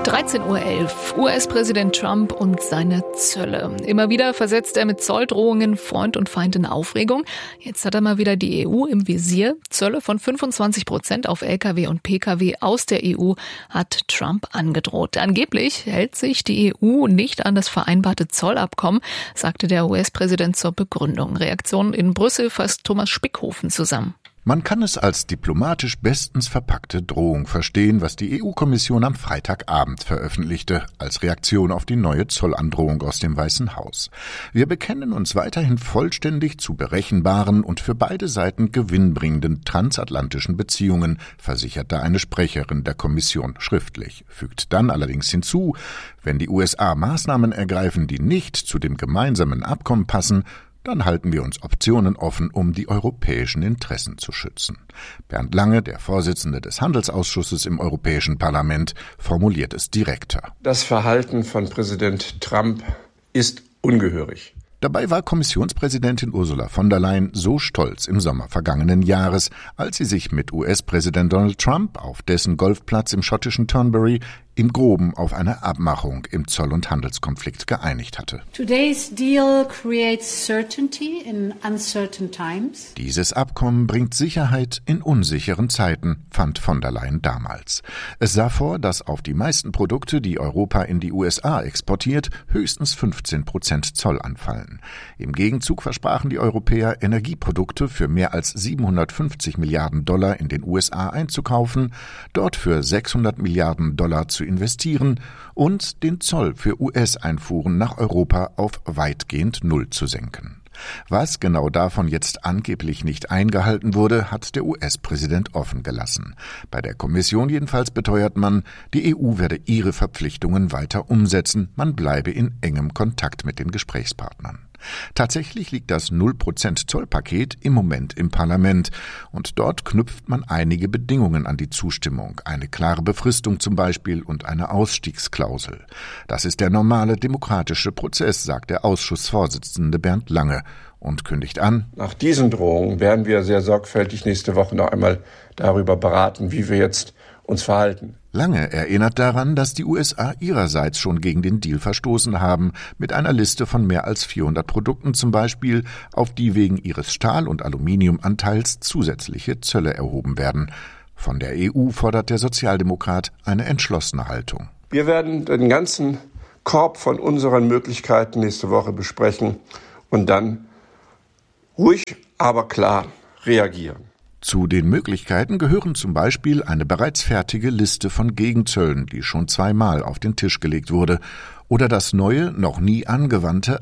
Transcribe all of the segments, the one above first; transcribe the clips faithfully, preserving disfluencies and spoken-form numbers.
dreizehn Uhr elf, U S-Präsident Trump und seine Zölle. Immer wieder versetzt er mit Zolldrohungen Freund und Feind in Aufregung. Jetzt hat er mal wieder die E U im Visier. Zölle von fünfundzwanzig Prozent auf L K W und P K W aus der E U hat Trump angedroht. Angeblich hält sich die E U nicht an das vereinbarte Zollabkommen, sagte der U S-Präsident zur Begründung. Reaktion in Brüssel fasst Thomas Spickhofen zusammen. Man kann es als diplomatisch bestens verpackte Drohung verstehen, was die E U-Kommission am Freitagabend veröffentlichte, als Reaktion auf die neue Zollandrohung aus dem Weißen Haus. Wir bekennen uns weiterhin vollständig zu berechenbaren und für beide Seiten gewinnbringenden transatlantischen Beziehungen, versicherte eine Sprecherin der Kommission schriftlich, fügt dann allerdings hinzu, wenn die U S A Maßnahmen ergreifen, die nicht zu dem gemeinsamen Abkommen passen, dann halten wir uns Optionen offen, um die europäischen Interessen zu schützen. Bernd Lange, der Vorsitzende des Handelsausschusses im Europäischen Parlament, formuliert es direkter. Das Verhalten von Präsident Trump ist ungehörig. Dabei war Kommissionspräsidentin Ursula von der Leyen so stolz im Sommer vergangenen Jahres, als sie sich mit U S-Präsident Donald Trump auf dessen Golfplatz im schottischen Turnberry im Groben auf eine Abmachung im Zoll- und Handelskonflikt geeinigt hatte. Today's deal creates certainty in uncertain times. Dieses Abkommen bringt Sicherheit in unsicheren Zeiten, fand von der Leyen damals. Es sah vor, dass auf die meisten Produkte, die Europa in die U S A exportiert, höchstens fünfzehn Prozent Zoll anfallen. Im Gegenzug versprachen die Europäer, Energieprodukte für mehr als siebenhundertfünfzig Milliarden Dollar in den U S A einzukaufen, dort für sechshundert Milliarden Dollar zu investieren und den Zoll für U S-Einfuhren nach Europa auf weitgehend Null zu senken. Was genau davon jetzt angeblich nicht eingehalten wurde, hat der U S-Präsident offen gelassen. Bei der Kommission jedenfalls beteuert man, die E U werde ihre Verpflichtungen weiter umsetzen, man bleibe in engem Kontakt mit den Gesprächspartnern. Tatsächlich liegt das null Prozent Zollpaket im Moment im Parlament und dort knüpft man einige Bedingungen an die Zustimmung, eine klare Befristung zum Beispiel und eine Ausstiegsklausel. Das ist der normale demokratische Prozess, sagt der Ausschussvorsitzende Bernd Lange und kündigt an: Nach diesen Drohungen werden wir sehr sorgfältig nächste Woche noch einmal darüber beraten, wie wir jetzt uns verhalten. Lange erinnert daran, dass die U S A ihrerseits schon gegen den Deal verstoßen haben, mit einer Liste von mehr als vierhundert Produkten zum Beispiel, auf die wegen ihres Stahl- und Aluminiumanteils zusätzliche Zölle erhoben werden. Von der E U fordert der Sozialdemokrat eine entschlossene Haltung. Wir werden den ganzen Korb von unseren Möglichkeiten nächste Woche besprechen und dann ruhig, aber klar reagieren. Zu den Möglichkeiten gehören zum Beispiel eine bereits fertige Liste von Gegenzöllen, die schon zweimal auf den Tisch gelegt wurde, oder das neue, noch nie angewandte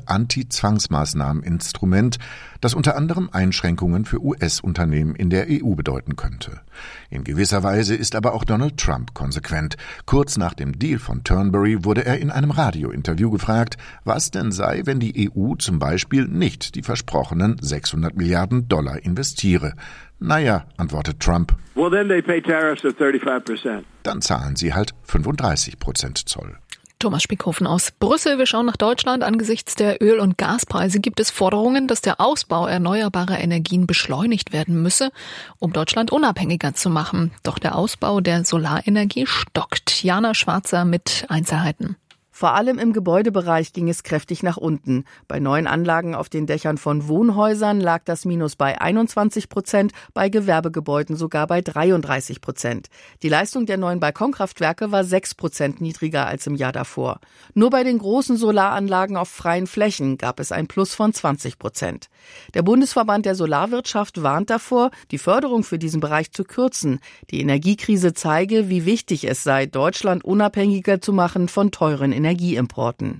Anti-Zwangsmaßnahmen-Instrument, das unter anderem Einschränkungen für U S-Unternehmen in der E U bedeuten könnte. In gewisser Weise ist aber auch Donald Trump konsequent. Kurz nach dem Deal von Turnberry wurde er in einem Radiointerview gefragt, was denn sei, wenn die E U zum Beispiel nicht die versprochenen sechshundert Milliarden Dollar investiere. Naja, antwortet Trump, well, then they pay tariffs of thirty-five percent. Dann zahlen sie halt fünfunddreißig Prozent Zoll. Thomas Spickhofen aus Brüssel. Wir schauen nach Deutschland. Angesichts der Öl- und Gaspreise gibt es Forderungen, dass der Ausbau erneuerbarer Energien beschleunigt werden müsse, um Deutschland unabhängiger zu machen. Doch der Ausbau der Solarenergie stockt. Jana Schwarzer mit Einzelheiten. Vor allem im Gebäudebereich ging es kräftig nach unten. Bei neuen Anlagen auf den Dächern von Wohnhäusern lag das Minus bei einundzwanzig Prozent, bei Gewerbegebäuden sogar bei dreiunddreißig Prozent. Die Leistung der neuen Balkonkraftwerke war sechs Prozent niedriger als im Jahr davor. Nur bei den großen Solaranlagen auf freien Flächen gab es ein Plus von zwanzig Prozent. Der Bundesverband der Solarwirtschaft warnt davor, die Förderung für diesen Bereich zu kürzen. Die Energiekrise zeige, wie wichtig es sei, Deutschland unabhängiger zu machen von teuren Energien. Energieimporten.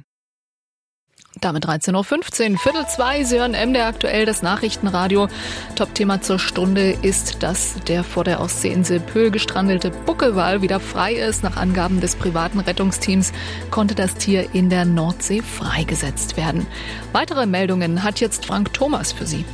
Damit dreizehn Uhr fünfzehn, Viertel zwei, Sie hören M D R aktuell, das Nachrichtenradio. Top-Thema zur Stunde ist, dass der vor der Ostseeinsel Pöhl gestrandete Buckelwal wieder frei ist. Nach Angaben des privaten Rettungsteams konnte das Tier in der Nordsee freigesetzt werden. Weitere Meldungen hat jetzt Frank Thomas für Sie.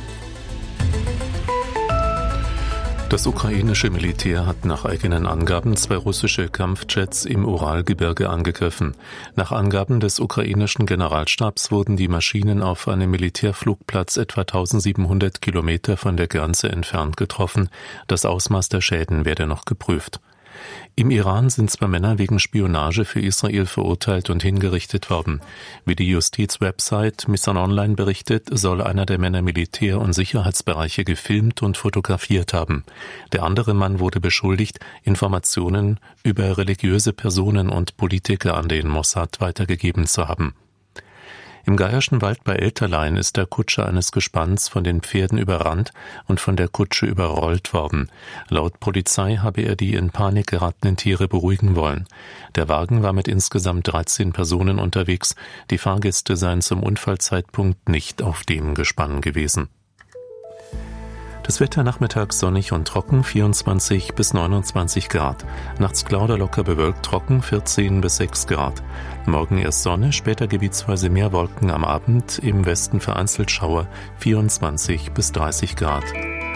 Das ukrainische Militär hat nach eigenen Angaben zwei russische Kampfjets im Uralgebirge angegriffen. Nach Angaben des ukrainischen Generalstabs wurden die Maschinen auf einem Militärflugplatz etwa eintausendsiebenhundert Kilometer von der Grenze entfernt getroffen. Das Ausmaß der Schäden werde noch geprüft. Im Iran sind zwei Männer wegen Spionage für Israel verurteilt und hingerichtet worden. Wie die Justizwebsite Missan Online berichtet, soll einer der Männer Militär- und Sicherheitsbereiche gefilmt und fotografiert haben. Der andere Mann wurde beschuldigt, Informationen über religiöse Personen und Politiker an den Mossad weitergegeben zu haben. Im Geierschen Wald bei Elterlein ist der Kutscher eines Gespanns von den Pferden überrannt und von der Kutsche überrollt worden. Laut Polizei habe er die in Panik geratenen Tiere beruhigen wollen. Der Wagen war mit insgesamt dreizehn Personen unterwegs. Die Fahrgäste seien zum Unfallzeitpunkt nicht auf dem Gespann gewesen. Das Wetter nachmittags sonnig und trocken, vierundzwanzig bis neunundzwanzig Grad. Nachts klar oder locker bewölkt trocken, vierzehn bis sechs Grad. Morgen erst Sonne, später gebietsweise mehr Wolken am Abend, im Westen vereinzelt Schauer, vierundzwanzig bis dreißig Grad.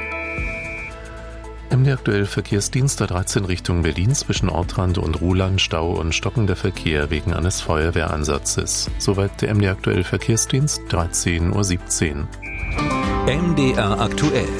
M D aktuell Verkehrsdienst A dreizehn Richtung Berlin zwischen Ortrand und Ruhland, Stau und stockender Verkehr wegen eines Feuerwehreinsatzes. Soweit der M D aktuell Verkehrsdienst, dreizehn Uhr siebzehn. M D R aktuell.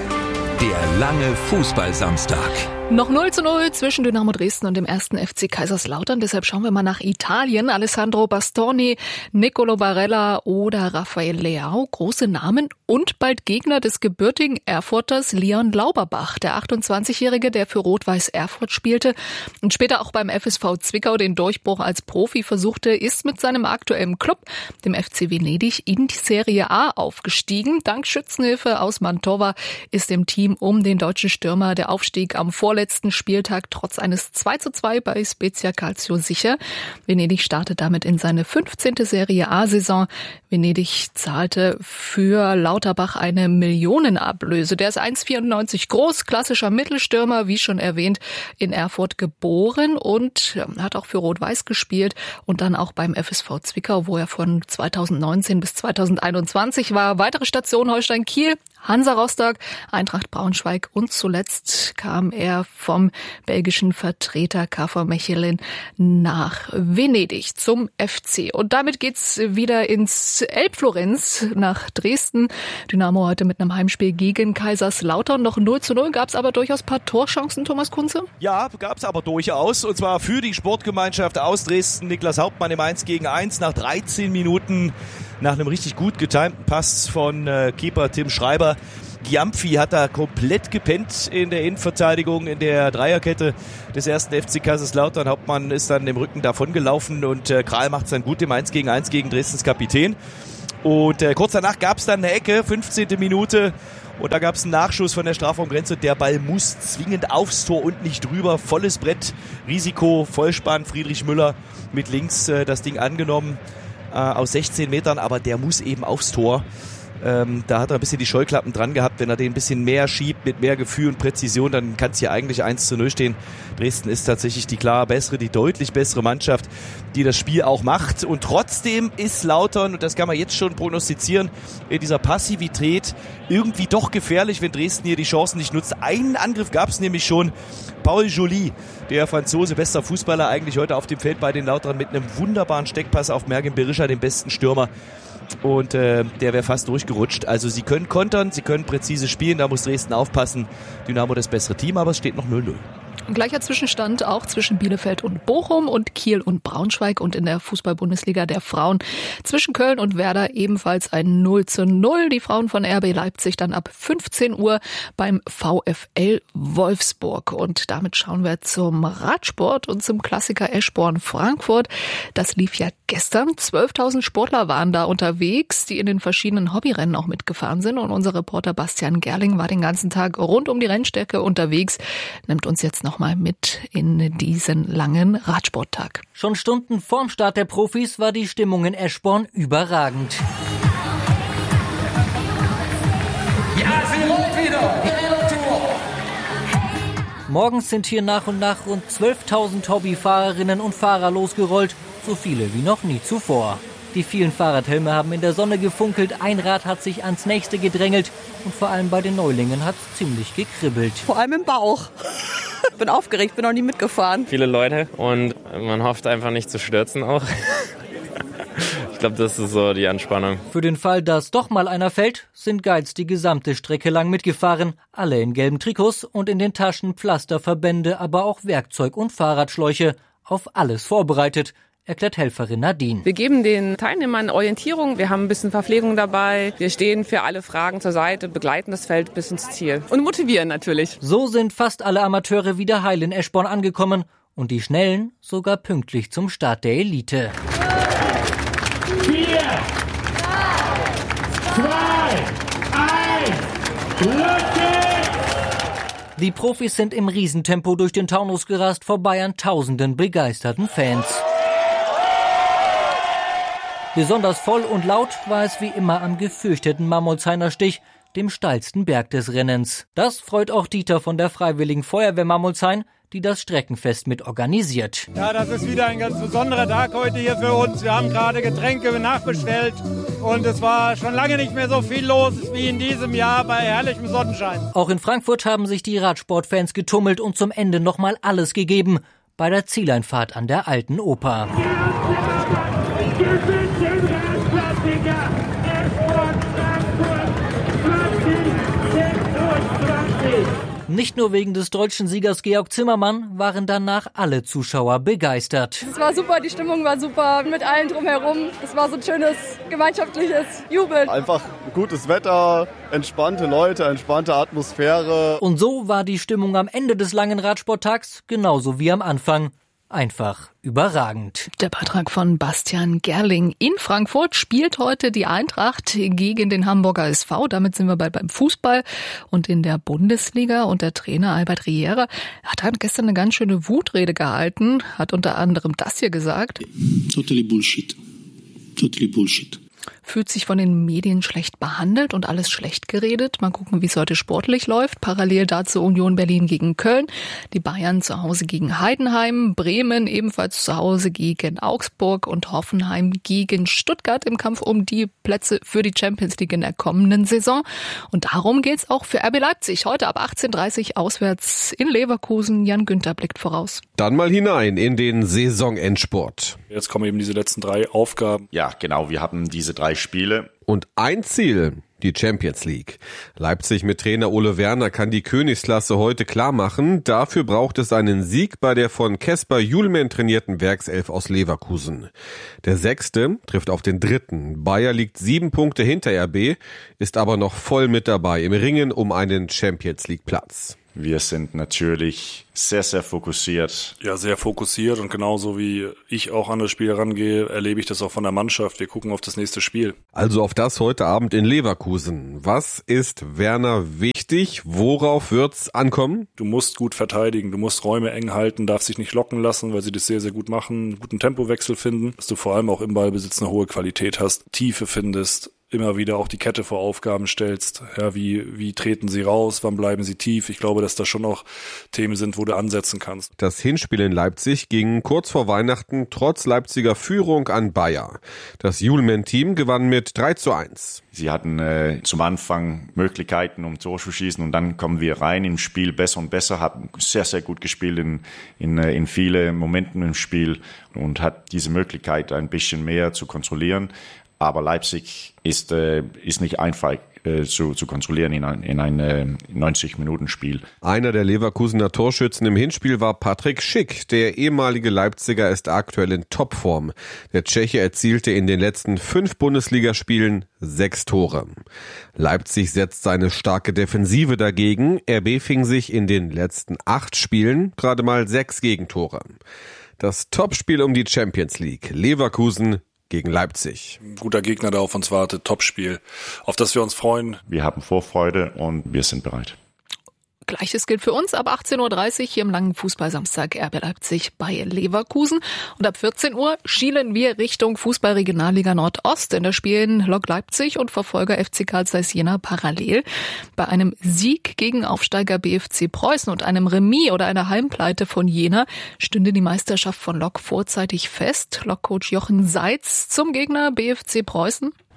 Der lange Fußballsamstag. Noch null zu null zwischen Dynamo Dresden und dem ersten F C Kaiserslautern. Deshalb schauen wir mal nach Italien. Alessandro Bastoni, Nicolo Barella oder Rafael Leao. Große Namen und bald Gegner des gebürtigen Erfurters Leon Lauberbach. Der achtundzwanzigjährige, der für Rot-Weiß Erfurt spielte und später auch beim F S V Zwickau den Durchbruch als Profi versuchte, ist mit seinem aktuellen Club, dem F C Venedig, in die Serie A aufgestiegen. Dank Schützenhilfe aus Mantova ist dem Team um den deutschen Stürmer der Aufstieg am vorletzten letzten Spieltag trotz eines zwei zu zwei bei Spezia Calcio sicher. Venedig startet damit in seine fünfzehnte Serie A-Saison. Venedig zahlte für Lauterbach eine Millionenablöse. Der ist eins Komma vierundneunzig groß, klassischer Mittelstürmer, wie schon erwähnt, in Erfurt geboren und hat auch für Rot-Weiß gespielt und dann auch beim F S V Zwickau, wo er von zweitausendneunzehn bis zweitausendeinundzwanzig war. Weitere Station Holstein Kiel, Hansa Rostock, Eintracht Braunschweig und zuletzt kam er vom belgischen Vertreter K V Mechelen nach Venedig zum F C. Und damit geht's wieder ins Elbflorenz nach Dresden. Dynamo heute mit einem Heimspiel gegen Kaiserslautern. Noch null zu null, gab's aber durchaus ein paar Torchancen, Thomas Kunze? Ja, gab's aber durchaus. Und zwar für die Sportgemeinschaft aus Dresden. Niklas Hauptmann im eins gegen eins nach dreizehn Minuten. Nach einem richtig gut getimten Pass von äh, Keeper Tim Schreiber. Giampfi hat da komplett gepennt in der Innenverteidigung, in der Dreierkette des ersten F C Kaiserslautern. Hauptmann ist dann im Rücken davongelaufen und äh, Kral macht es dann gut im eins gegen eins gegen Dresdens Kapitän. Und äh, kurz danach gab es dann eine Ecke, fünfzehnte Minute. Und da gab es einen Nachschuss von der Strafraumgrenze. Der Ball muss zwingend aufs Tor und nicht drüber. Volles Brett, Risiko, Vollspann. Friedrich Müller mit links äh, das Ding angenommen. Aus sechzehn Metern, aber der muss eben aufs Tor. Ähm, da hat er ein bisschen die Scheuklappen dran gehabt. Wenn er den ein bisschen mehr schiebt, mit mehr Gefühl und Präzision, dann kann es hier eigentlich eins zu null stehen. Dresden ist tatsächlich die klar bessere, die deutlich bessere Mannschaft, die das Spiel auch macht. Und trotzdem ist Lautern, und das kann man jetzt schon prognostizieren, in dieser Passivität irgendwie doch gefährlich, wenn Dresden hier die Chancen nicht nutzt. Einen Angriff gab es nämlich schon. Paul Joly, der Franzose, bester Fußballer eigentlich heute auf dem Feld bei den Lautern mit einem wunderbaren Steckpass auf Mergin Berisha, den besten Stürmer. Und äh, der wäre fast durchgerutscht. Also sie können kontern, sie können präzise spielen, da muss Dresden aufpassen. Dynamo das bessere Team, aber es steht noch null null. Gleicher Zwischenstand auch zwischen Bielefeld und Bochum und Kiel und Braunschweig und in der Fußball-Bundesliga der Frauen zwischen Köln und Werder ebenfalls ein null zu null. Die Frauen von R B Leipzig dann ab fünfzehn Uhr beim VfL Wolfsburg. Und damit schauen wir zum Radsport und zum Klassiker Eschborn Frankfurt. Das lief ja gestern. zwölftausend Sportler waren da unterwegs, die in den verschiedenen Hobbyrennen auch mitgefahren sind. Und unser Reporter Bastian Gerling war den ganzen Tag rund um die Rennstrecke unterwegs, nimmt uns jetzt noch mal mit in diesen langen Radsporttag. Schon Stunden vorm Start der Profis war die Stimmung in Eschborn überragend. Ja, sie rollt wieder. Morgens sind hier nach und nach rund zwölftausend Hobbyfahrerinnen und Fahrer losgerollt, so viele wie noch nie zuvor. Die vielen Fahrradhelme haben in der Sonne gefunkelt, ein Rad hat sich ans nächste gedrängelt und vor allem bei den Neulingen hat es ziemlich gekribbelt. Vor allem im Bauch. Ich bin aufgeregt, bin noch nie mitgefahren. Viele Leute und man hofft einfach nicht zu stürzen auch. Ich glaube, das ist so die Anspannung. Für den Fall, dass doch mal einer fällt, sind Guides die gesamte Strecke lang mitgefahren. Alle in gelben Trikots und in den Taschen Pflasterverbände, aber auch Werkzeug und Fahrradschläuche. Auf alles vorbereitet, erklärt Helferin Nadine. Wir geben den Teilnehmern Orientierung, wir haben ein bisschen Verpflegung dabei, wir stehen für alle Fragen zur Seite, begleiten das Feld bis ins Ziel und motivieren natürlich. So sind fast alle Amateure wieder heil in Eschborn angekommen und die Schnellen sogar pünktlich zum Start der Elite. Vier, zwei, eins, Lücke! Die Profis sind im Riesentempo durch den Taunus gerast, vorbei an tausenden begeisterten Fans. Besonders voll und laut war es wie immer am gefürchteten Mammolsheimer Stich, dem steilsten Berg des Rennens. Das freut auch Dieter von der Freiwilligen Feuerwehr Mammolsheim, die das Streckenfest mit organisiert. Ja, das ist wieder ein ganz besonderer Tag heute hier für uns. Wir haben gerade Getränke nachbestellt und es war schon lange nicht mehr so viel los wie in diesem Jahr bei herrlichem Sonnenschein. Auch in Frankfurt haben sich die Radsportfans getummelt und zum Ende nochmal alles gegeben bei der Zieleinfahrt an der Alten Oper. Nicht nur wegen des deutschen Siegers Georg Zimmermann waren danach alle Zuschauer begeistert. Es war super, die Stimmung war super, mit allen drumherum. Es war so ein schönes, gemeinschaftliches Jubeln. Einfach gutes Wetter, entspannte Leute, entspannte Atmosphäre. Und so war die Stimmung am Ende des langen Radsporttags genauso wie am Anfang. Einfach überragend. Der Beitrag von Bastian Gerling. In Frankfurt spielt heute die Eintracht gegen den Hamburger S V. Damit sind wir bald beim Fußball und in der Bundesliga. Und der Trainer Albert Riera hat halt gestern eine ganz schöne Wutrede gehalten, hat unter anderem das hier gesagt. Totally Bullshit. Totally Bullshit. Fühlt sich von den Medien schlecht behandelt und alles schlecht geredet. Mal gucken, wie es heute sportlich läuft. Parallel dazu Union Berlin gegen Köln, die Bayern zu Hause gegen Heidenheim, Bremen ebenfalls zu Hause gegen Augsburg und Hoffenheim gegen Stuttgart im Kampf um die Plätze für die Champions League in der kommenden Saison. Und darum geht's auch für R B Leipzig. Heute ab achtzehn Uhr dreißig auswärts in Leverkusen. Jan Günther blickt voraus. Dann mal hinein in den Saisonendsport. Jetzt kommen eben diese letzten drei Aufgaben. Ja, genau. Wir haben diese drei Spiele. Und ein Ziel, die Champions League. Leipzig mit Trainer Ole Werner kann die Königsklasse heute klar machen. Dafür braucht es einen Sieg bei der von Kesper Julmen trainierten Werkself aus Leverkusen. Der Sechste trifft auf den Dritten. Bayer liegt sieben Punkte hinter R B, ist aber noch voll mit dabei im Ringen um einen Champions League Platz. Wir sind natürlich sehr, sehr fokussiert. Ja, sehr fokussiert und genauso wie ich auch an das Spiel rangehe, erlebe ich das auch von der Mannschaft. Wir gucken auf das nächste Spiel. Also auf das heute Abend in Leverkusen. Was ist Werner wichtig? Worauf wird's ankommen? Du musst gut verteidigen, du musst Räume eng halten, darfst dich nicht locken lassen, weil sie das sehr, sehr gut machen, einen guten Tempowechsel finden, dass du vor allem auch im Ballbesitz eine hohe Qualität hast, Tiefe findest, immer wieder auch die Kette vor Aufgaben stellst. Ja, wie, wie treten sie raus? Wann bleiben sie tief? Ich glaube, dass das schon auch Themen sind, wo du ansetzen kannst. Das Hinspiel in Leipzig ging kurz vor Weihnachten trotz Leipziger Führung an Bayer. Das Julmen-Team gewann mit drei zu eins. Sie hatten äh, zum Anfang Möglichkeiten, um Tor zu schießen und dann kommen wir rein im Spiel besser und besser, haben sehr, sehr gut gespielt in, in, in viele Momenten im Spiel und hat diese Möglichkeit, ein bisschen mehr zu kontrollieren. Aber Leipzig ist, äh, ist nicht einfach äh, zu, zu kontrollieren in ein, in ein äh, neunzig-Minuten-Spiel. Einer der Leverkusener Torschützen im Hinspiel war Patrick Schick. Der ehemalige Leipziger ist aktuell in Topform. Der Tscheche erzielte in den letzten fünf Bundesligaspielen sechs Tore. Leipzig setzt seine starke Defensive dagegen. R B fing sich in den letzten acht Spielen gerade mal sechs Gegentore. Das Topspiel um die Champions League. Leverkusen gegen Leipzig. Ein guter Gegner, der auf uns wartet, Topspiel, auf das wir uns freuen. Wir haben Vorfreude und wir sind bereit. Gleiches gilt für uns ab achtzehn Uhr dreißig hier im langen Fußballsamstag R B Leipzig bei Leverkusen. Und ab vierzehn Uhr schielen wir Richtung Fußball-Regionalliga Nordost. In der spielen Lok Leipzig und Verfolger F C Carl Zeiss Jena parallel. Bei einem Sieg gegen Aufsteiger B F C Preußen und einem Remis oder einer Heimpleite von Jena stünde die Meisterschaft von Lok vorzeitig fest. Lok-Coach Jochen Seitz zum Gegner B F C Preußen.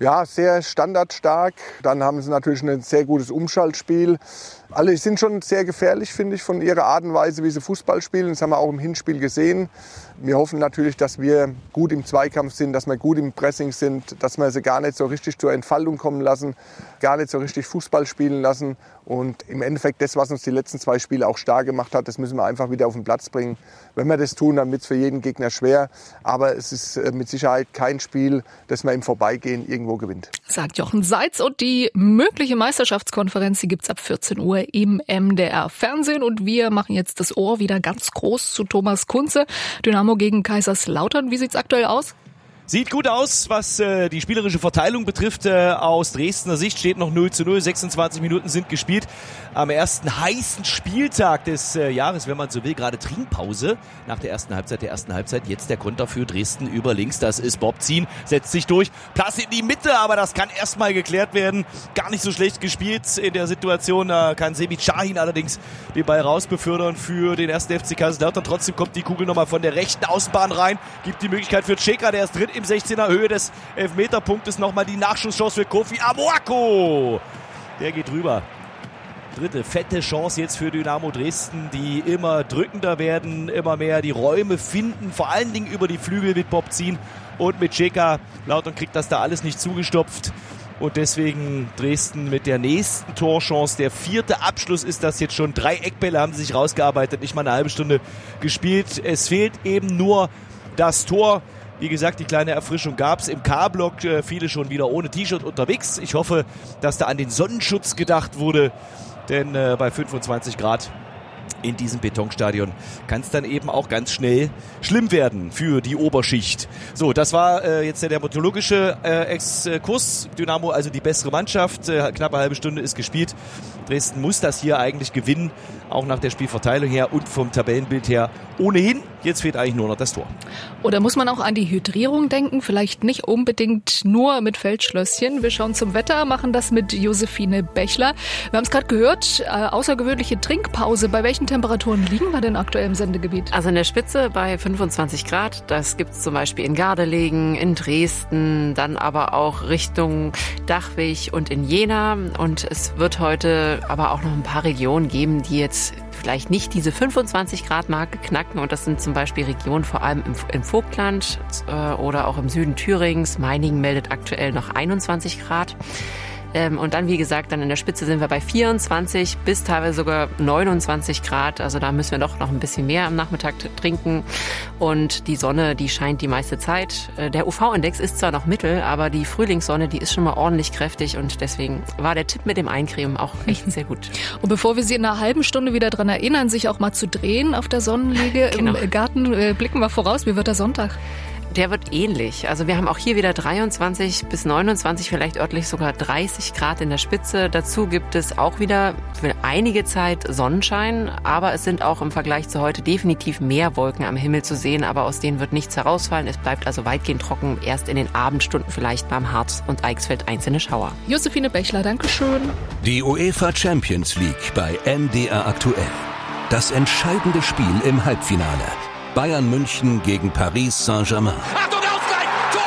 Ja, sehr standardstark. Dann haben sie natürlich ein sehr gutes Umschaltspiel. Alle sind schon sehr gefährlich, finde ich, von ihrer Art und Weise, wie sie Fußball spielen. Das haben wir auch im Hinspiel gesehen. Wir hoffen natürlich, dass wir gut im Zweikampf sind, dass wir gut im Pressing sind, dass wir sie gar nicht so richtig zur Entfaltung kommen lassen, gar nicht so richtig Fußball spielen lassen. Und im Endeffekt das, was uns die letzten zwei Spiele auch stark gemacht hat, das müssen wir einfach wieder auf den Platz bringen. Wenn wir das tun, dann wird es für jeden Gegner schwer. Aber es ist mit Sicherheit kein Spiel, das man im Vorbeigehen irgendwo gewinnt. Sagt Jochen Seitz. Und die mögliche Meisterschaftskonferenz, die gibt's ab vierzehn Uhr im M D R Fernsehen. Und wir machen jetzt das Ohr wieder ganz groß zu Thomas Kunze. Dynamo gegen Kaiserslautern. Wie sieht's aktuell aus? Sieht gut aus, was äh, die spielerische Verteilung betrifft. Äh, aus Dresdner Sicht steht noch null zu null. sechsundzwanzig Minuten sind gespielt. Am ersten heißen Spieltag des äh, Jahres, wenn man so will, gerade Trinkpause nach der ersten Halbzeit. Der ersten Halbzeit jetzt der Konter für Dresden über links. Das ist Bob Zien, setzt sich durch. Pass in die Mitte, aber das kann erstmal geklärt werden. Gar nicht so schlecht gespielt in der Situation. Da kann Semih Şahin allerdings den Ball rausbefördern für den ersten F C Kaiserslautern. Trotzdem kommt die Kugel nochmal von der rechten Außenbahn rein. Gibt die Möglichkeit für Ceka, der ist drin im sechzehner Höhe des Elfmeterpunktes. Nochmal die Nachschusschance für Kofi Amoako. Der geht rüber. Dritte fette Chance jetzt für Dynamo Dresden, die immer drückender werden, immer mehr die Räume finden, vor allen Dingen über die Flügel mit Bob Zien und mit Ceka. Lautern kriegt das da alles nicht zugestopft. Und deswegen Dresden mit der nächsten Torchance. Der vierte Abschluss ist das jetzt schon. Drei Eckbälle haben sie sich rausgearbeitet, nicht mal eine halbe Stunde gespielt. Es fehlt eben nur das Tor. Wie gesagt, die kleine Erfrischung gab es im K-Block. Viele schon wieder ohne T-Shirt unterwegs. Ich hoffe, dass da an den Sonnenschutz gedacht wurde. Denn äh, bei fünfundzwanzig Grad in diesem Betonstadion kann es dann eben auch ganz schnell schlimm werden für die Oberschicht. So, das war äh, jetzt der dermatologische äh, Exkurs. Dynamo also die bessere Mannschaft. Äh, knappe halbe Stunde ist gespielt. Dresden muss das hier eigentlich gewinnen, auch nach der Spielverteilung her und vom Tabellenbild her ohnehin. Jetzt fehlt eigentlich nur noch das Tor. Oder muss man auch an die Hydrierung denken? Vielleicht nicht unbedingt nur mit Feldschlösschen. Wir schauen zum Wetter, machen das mit Josephine Bechler. Wir haben es gerade gehört, äh, außergewöhnliche Trinkpause. Bei welchen Temperaturen liegen wir denn aktuell im Sendegebiet? Also in der Spitze bei fünfundzwanzig Grad. Das gibt es zum Beispiel in Gardelegen, in Dresden, dann aber auch Richtung Dachwig und in Jena. Und es wird heute aber auch noch ein paar Regionen geben, die jetzt vielleicht nicht diese fünfundzwanzig Grad Marke knacken. Und das sind zum Beispiel Regionen vor allem im, im Vogtland äh, oder auch im Süden Thürings. Meiningen meldet aktuell noch einundzwanzig Grad. Ähm, und dann, wie gesagt, dann in der Spitze sind wir bei vierundzwanzig bis teilweise sogar neunundzwanzig Grad. Also da müssen wir doch noch ein bisschen mehr am Nachmittag trinken. Und die Sonne, die scheint die meiste Zeit. Äh, der U V-Index ist zwar noch mittel, aber die Frühlingssonne, die ist schon mal ordentlich kräftig. Und deswegen war der Tipp mit dem Eincremen auch echt sehr gut. Und bevor wir Sie in einer halben Stunde wieder daran erinnern, sich auch mal zu drehen auf der Sonnenliege genau. im Garten, äh, blicken wir voraus. Wie wird der Sonntag? Der wird ähnlich. Also wir haben auch hier wieder dreiundzwanzig bis neunundzwanzig, vielleicht örtlich sogar dreißig Grad in der Spitze. Dazu gibt es auch wieder für einige Zeit Sonnenschein, aber es sind auch im Vergleich zu heute definitiv mehr Wolken am Himmel zu sehen, aber aus denen wird nichts herausfallen. Es bleibt also weitgehend trocken, erst in den Abendstunden vielleicht beim Harz und Eichsfeld einzelne Schauer. Josephine Bechler, Dankeschön. Die UEFA Champions League bei M D R aktuell. Das entscheidende Spiel im Halbfinale. Bayern München gegen Paris Saint-Germain. Achtung, Ausgleich!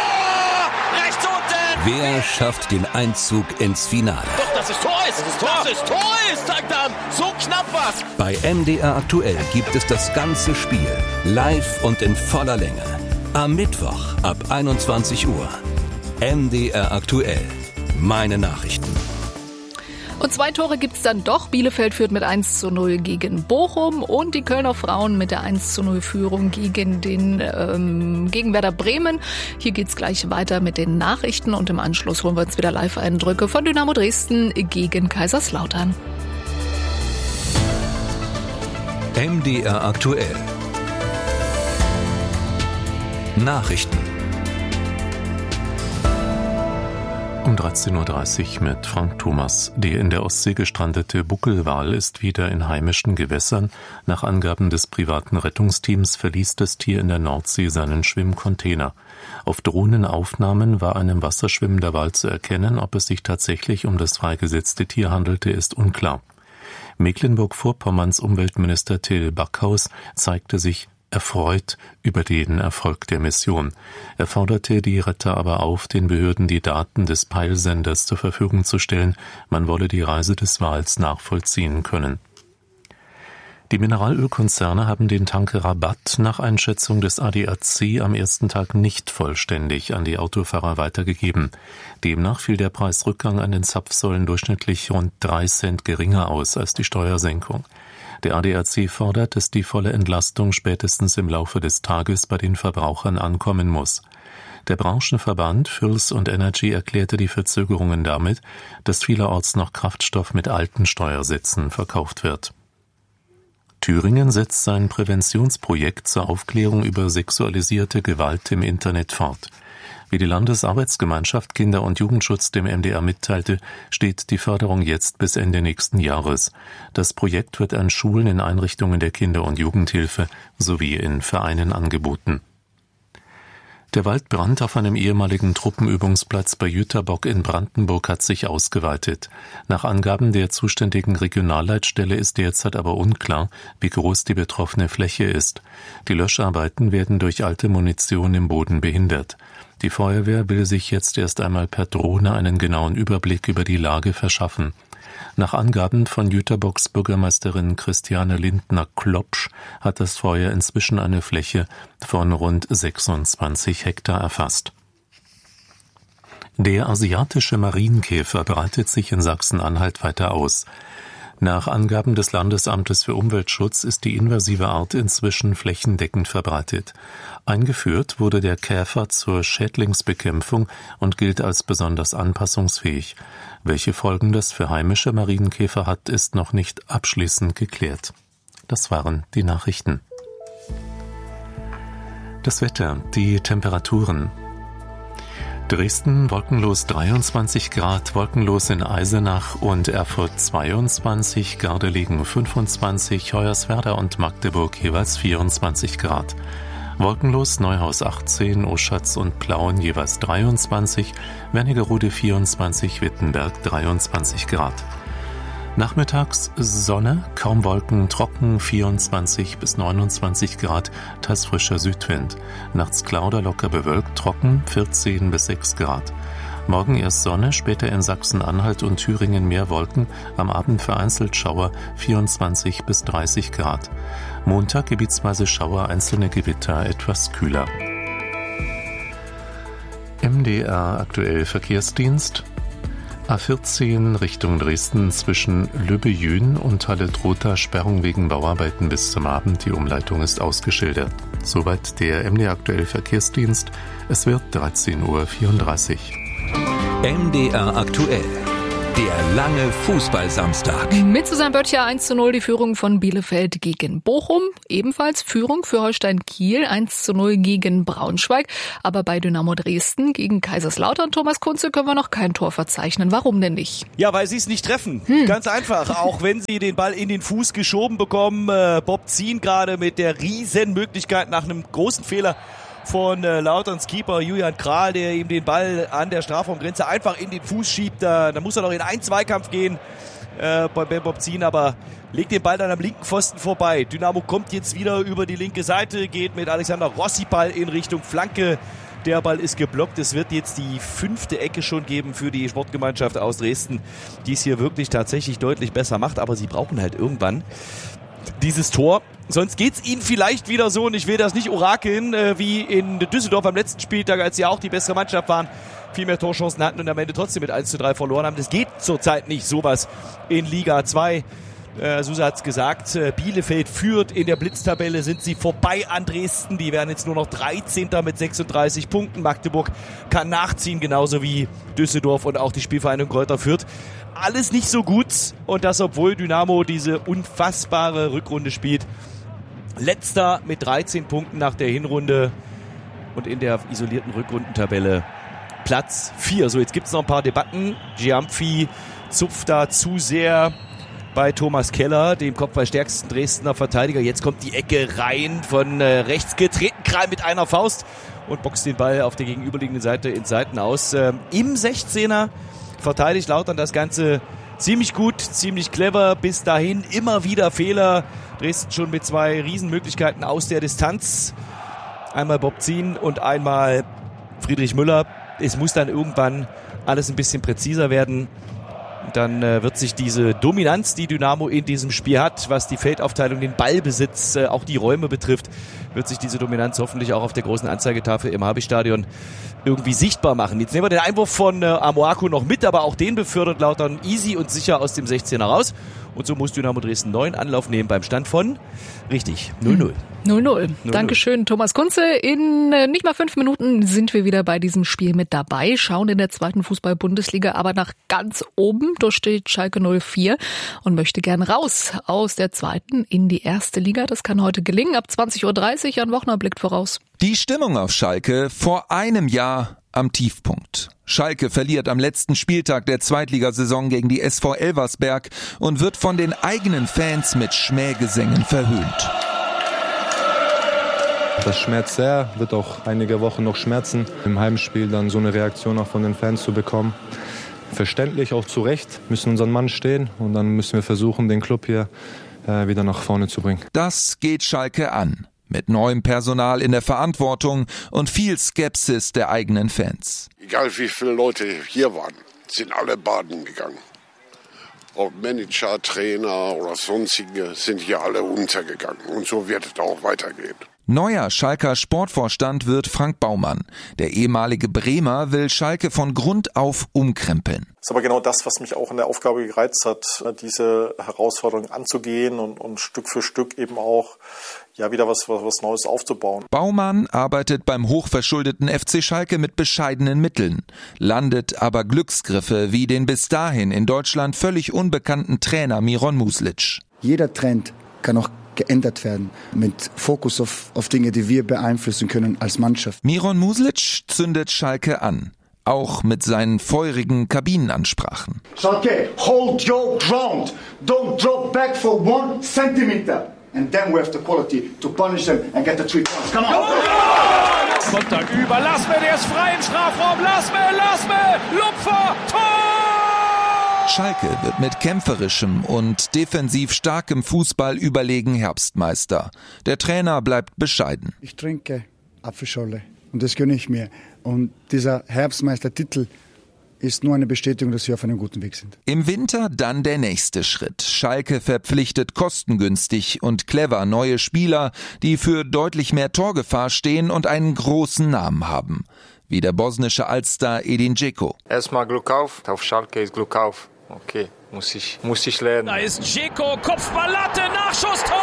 Tor! Rechts unten! Wer schafft den Einzug ins Finale? Doch, das ist Tor ist! Das ist Tor, das ist, Tor ist, sagt dann! So knapp was! Bei M D R aktuell gibt es das ganze Spiel live und in voller Länge. Am Mittwoch ab einundzwanzig Uhr. M D R aktuell. Meine Nachrichten. Und zwei Tore gibt's dann doch. Bielefeld führt mit eins zu null gegen Bochum und die Kölner Frauen mit der eins zu null Führung gegen den ähm, gegen Werder Bremen. Hier geht's gleich weiter mit den Nachrichten und im Anschluss holen wir uns wieder Live-Eindrücke von Dynamo Dresden gegen Kaiserslautern. M D R aktuell. Nachrichten. Um dreizehn Uhr dreißig mit Frank Thomas. Der in der Ostsee gestrandete Buckelwal ist wieder in heimischen Gewässern. Nach Angaben des privaten Rettungsteams verließ das Tier in der Nordsee seinen Schwimmcontainer. Auf Drohnenaufnahmen war einem wasserschwimmender Wal zu erkennen. Ob es sich tatsächlich um das freigesetzte Tier handelte, ist unklar. Mecklenburg-Vorpommerns Umweltminister Till Backhaus zeigte sich erfreut über den Erfolg der Mission. Er forderte die Retter aber auf, den Behörden die Daten des Peilsenders zur Verfügung zu stellen. Man wolle die Reise des Wals nachvollziehen können. Die Mineralölkonzerne haben den Tankrabatt nach Einschätzung des A D A C am ersten Tag nicht vollständig an die Autofahrer weitergegeben. Demnach fiel der Preisrückgang an den Zapfsäulen durchschnittlich rund drei Cent geringer aus als die Steuersenkung. Der A D A C fordert, dass die volle Entlastung spätestens im Laufe des Tages bei den Verbrauchern ankommen muss. Der Branchenverband Fuels und Energy erklärte die Verzögerungen damit, dass vielerorts noch Kraftstoff mit alten Steuersätzen verkauft wird. Thüringen setzt sein Präventionsprojekt zur Aufklärung über sexualisierte Gewalt im Internet fort. Wie die Landesarbeitsgemeinschaft Kinder- und Jugendschutz dem M D R mitteilte, steht die Förderung jetzt bis Ende nächsten Jahres. Das Projekt wird an Schulen, in Einrichtungen der Kinder- und Jugendhilfe sowie in Vereinen angeboten. Der Waldbrand auf einem ehemaligen Truppenübungsplatz bei Jüterbock in Brandenburg hat sich ausgeweitet. Nach Angaben der zuständigen Regionalleitstelle ist derzeit aber unklar, wie groß die betroffene Fläche ist. Die Löscharbeiten werden durch alte Munition im Boden behindert. Die Feuerwehr will sich jetzt erst einmal per Drohne einen genauen Überblick über die Lage verschaffen. Nach Angaben von Jüterbocks Bürgermeisterin Christiane Lindner-Klopsch hat das Feuer inzwischen eine Fläche von rund sechsundzwanzig Hektar erfasst. Der asiatische Marienkäfer breitet sich in Sachsen-Anhalt weiter aus. Nach Angaben des Landesamtes für Umweltschutz ist die invasive Art inzwischen flächendeckend verbreitet. Eingeführt wurde der Käfer zur Schädlingsbekämpfung und gilt als besonders anpassungsfähig. Welche Folgen das für heimische Marienkäfer hat, ist noch nicht abschließend geklärt. Das waren die Nachrichten. Das Wetter, die Temperaturen. Dresden wolkenlos dreiundzwanzig Grad, wolkenlos in Eisenach und Erfurt zweiundzwanzig, Gardelegen fünfundzwanzig, Hoyerswerda und Magdeburg jeweils vierundzwanzig Grad. Wolkenlos Neuhaus achtzehn, Oschatz und Plauen jeweils dreiundzwanzig, Wernigerode vierundzwanzig, Wittenberg dreiundzwanzig Grad. Nachmittags Sonne, kaum Wolken, trocken vierundzwanzig bis neunundzwanzig Grad, teils frischer Südwind. Nachts klar oder locker bewölkt, trocken vierzehn bis sechs Grad. Morgen erst Sonne, später in Sachsen-Anhalt und Thüringen mehr Wolken, am Abend vereinzelt Schauer vierundzwanzig bis dreißig Grad. Montag gebietsweise Schauer, einzelne Gewitter, etwas kühler. M D R aktuell Verkehrsdienst. A vierzehn Richtung Dresden zwischen Lübbejün und Halle-Trotha Sperrung wegen Bauarbeiten bis zum Abend. Die Umleitung ist ausgeschildert. Soweit der M D R aktuell Verkehrsdienst. Es wird dreizehn Uhr vierunddreißig. M D R aktuell. Der lange Fußballsamstag. Mit Susanne Böttcher eins zu null die Führung von Bielefeld gegen Bochum. Ebenfalls Führung für Holstein Kiel eins zu null gegen Braunschweig. Aber bei Dynamo Dresden gegen Kaiserslautern, Thomas Kunze, können wir noch kein Tor verzeichnen. Warum denn nicht? Ja, weil sie es nicht treffen. Hm. Ganz einfach. Auch wenn sie den Ball in den Fuß geschoben bekommen. Äh, Bob Zien gerade mit der Riesenmöglichkeit nach einem großen Fehler von äh, Lauterns Keeper Julian Kral, der ihm den Ball an der Strafraumgrenze einfach in den Fuß schiebt. Da, da muss er noch in einen Zweikampf gehen äh, bei Bob Zien, aber legt den Ball dann am linken Pfosten vorbei. Dynamo kommt jetzt wieder über die linke Seite, geht mit Alexander Rossi Ball in Richtung Flanke. Der Ball ist geblockt. Es wird jetzt die fünfte Ecke schon geben für die Sportgemeinschaft aus Dresden, die es hier wirklich tatsächlich deutlich besser macht. Aber sie brauchen halt irgendwann dieses Tor. Sonst geht's ihnen vielleicht wieder so, und ich will das nicht orakeln, äh, wie in Düsseldorf am letzten Spieltag, als sie auch die bessere Mannschaft waren, viel mehr Torchancen hatten und am Ende trotzdem mit eins zu drei verloren haben. Das geht zurzeit nicht, sowas in Liga zwei. Äh, Susa hat's gesagt, äh, Bielefeld führt in der Blitztabelle, sind sie vorbei an Dresden. Die werden jetzt nur noch dreizehnter mit sechsunddreißig Punkten. Magdeburg kann nachziehen, genauso wie Düsseldorf und auch die Spielvereinigung Greuther Fürth. Alles nicht so gut, und das, obwohl Dynamo diese unfassbare Rückrunde spielt. Letzter mit dreizehn Punkten nach der Hinrunde und in der isolierten Rückrundentabelle Platz vier. So, jetzt gibt es noch ein paar Debatten. Giampfi zupft da zu sehr bei Thomas Keller, dem kopfballstärksten Dresdner Verteidiger. Jetzt kommt die Ecke rein, von äh, rechts getreten, Kral mit einer Faust und boxt den Ball auf der gegenüberliegenden Seite ins Seiten aus. Ähm, Im sechzehner verteidigt Lautern das Ganze ziemlich gut, ziemlich clever, bis dahin immer wieder Fehler. Dresden schon mit zwei Riesenmöglichkeiten aus der Distanz. Einmal Bob Zien und einmal Friedrich Müller. Es muss dann irgendwann alles ein bisschen präziser werden. Dann äh, wird sich diese Dominanz, die Dynamo in diesem Spiel hat, was die Feldaufteilung, den Ballbesitz, äh, auch die Räume betrifft, wird sich diese Dominanz hoffentlich auch auf der großen Anzeigetafel im Habi-Stadion irgendwie sichtbar machen. Jetzt nehmen wir den Einwurf von äh, Amoako noch mit, aber auch den befördert Lautern easy und sicher aus dem sechzehner raus. Und so muss Dynamo Dresden neuen Anlauf nehmen beim Stand von, richtig, null null. null null. Dankeschön, Thomas Kunze. In äh, nicht mal fünf Minuten sind wir wieder bei diesem Spiel mit dabei, schauen in der zweiten Fußball-Bundesliga aber nach ganz oben. Da steht Schalke null vier und möchte gern raus aus der zweiten in die erste Liga. Das kann heute gelingen. Ab zwanzig Uhr dreißig. Jan Wochner blickt voraus. Die Stimmung auf Schalke vor einem Jahr am Tiefpunkt. Schalke verliert am letzten Spieltag der Zweitligasaison gegen die S V Elversberg und wird von den eigenen Fans mit Schmähgesängen verhöhnt. Das schmerzt sehr, wird auch einige Wochen noch schmerzen, im Heimspiel dann so eine Reaktion auch von den Fans zu bekommen. Verständlich, auch zu Recht, müssen unseren Mann stehen und dann müssen wir versuchen, den Club hier äh, wieder nach vorne zu bringen. Das geht Schalke an. Mit neuem Personal in der Verantwortung und viel Skepsis der eigenen Fans. Egal wie viele Leute hier waren, sind alle baden gegangen. Ob Manager, Trainer oder sonstige sind hier alle untergegangen. Und so wird es auch weitergehen. Neuer Schalker Sportvorstand wird Frank Baumann. Der ehemalige Bremer will Schalke von Grund auf umkrempeln. Das ist aber genau das, was mich auch in der Aufgabe gereizt hat, diese Herausforderung anzugehen und, und Stück für Stück eben auch ja wieder was, was, was Neues aufzubauen. Baumann arbeitet beim hochverschuldeten F C Schalke mit bescheidenen Mitteln, landet aber Glücksgriffe wie den bis dahin in Deutschland völlig unbekannten Trainer Miron Muslic. Jeder Trend kann auch geändert werden, mit Fokus auf, auf Dinge, die wir beeinflussen können als Mannschaft. Miron Muslic zündet Schalke an, auch mit seinen feurigen Kabinenansprachen. Schalke, hold your ground, don't drop back for one centimeter. And then we have the quality to punish them and get the three points. Come on! Konter über, lass mir, der ist frei im Strafraum, lass mir, lass mir, Lupfer, Tor! Schalke wird mit kämpferischem und defensiv starkem Fußball überlegen Herbstmeister. Der Trainer bleibt bescheiden. Ich trinke Apfelschorle und das gönne ich mir. Und dieser Herbstmeistertitel ist nur eine Bestätigung, dass wir auf einem guten Weg sind. Im Winter dann der nächste Schritt. Schalke verpflichtet kostengünstig und clever neue Spieler, die für deutlich mehr Torgefahr stehen und einen großen Namen haben. Wie der bosnische Altstar Edin Dzeko. Erstmal Glück auf, auf Schalke ist Glück auf. Okay, muss ich, muss ich lernen. Da ist Dzeko, Kopfballlatte, Nachschusstor!